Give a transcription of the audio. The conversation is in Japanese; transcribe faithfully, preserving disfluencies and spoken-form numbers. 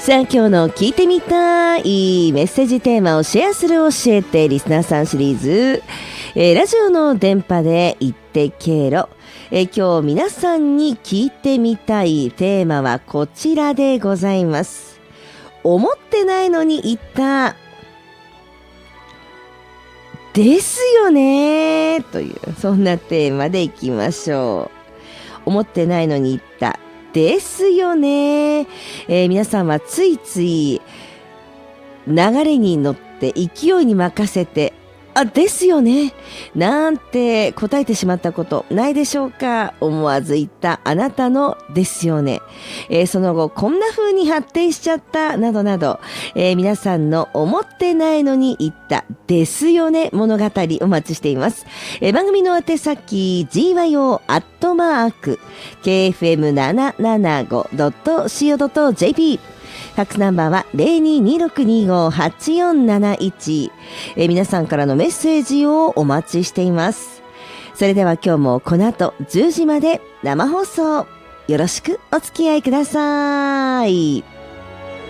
さあ今日の聞いてみたいメッセージテーマをシェアする教えてリスナーさんシリーズ、えー、ラジオの電波で言って経路、えー、今日皆さんに聞いてみたいテーマはこちらでございます。思ってないのに言ったですよねというそんなテーマでいきましょう。思ってないのに言ったですよね、えー、皆さんはついつい流れに乗って勢いに任せてあですよねなんて答えてしまったことないでしょうか。思わず言ったあなたのですよね、えー、その後こんな風に発展しちゃったなどなど、えー、皆さんの思ってないのに言ったですよね物語お待ちしています。えー、番組の宛先 ジーワイオー アットマーク ケーエフエムななななご ドット シーオー ドット ジェーピー、ファックスナンバーは ゼロにーにーろくにーごーはちよんなないち、えー、皆さんからのメッセージをお待ちしています。それでは今日もこの後じゅうじまで生放送よろしくお付き合いください。